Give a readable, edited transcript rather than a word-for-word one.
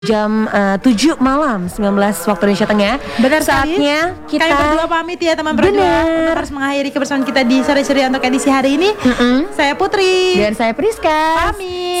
jam 7 malam 19 waktu Indonesia Tengah. Benar saatnya sekali. Kita Kami berdua pamit ya teman berdua untuk harus mengakhiri kebersamaan kita di sore-sore untuk edisi hari ini. Saya Putri dan saya Priska. Pamit.